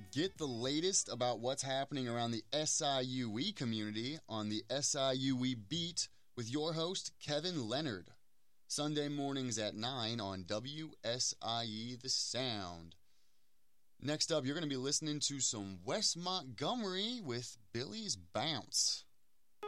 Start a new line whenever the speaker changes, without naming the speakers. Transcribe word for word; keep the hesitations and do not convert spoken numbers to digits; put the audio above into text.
Get the latest about what's happening around the S I U E community on the S I U E Beat with your host, Kevin Leonard. Sunday mornings at nine on W S I E The Sound. Next up, you're going to be listening to some Wes Montgomery with Billy's Bounce.